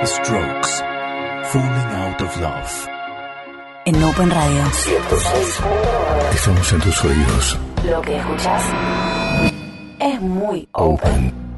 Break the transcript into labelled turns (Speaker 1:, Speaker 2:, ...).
Speaker 1: Strokes, Falling Out of Love.
Speaker 2: En Open Radio
Speaker 1: 106. Estamos en tus oídos.
Speaker 2: lo que escuchas es muy open.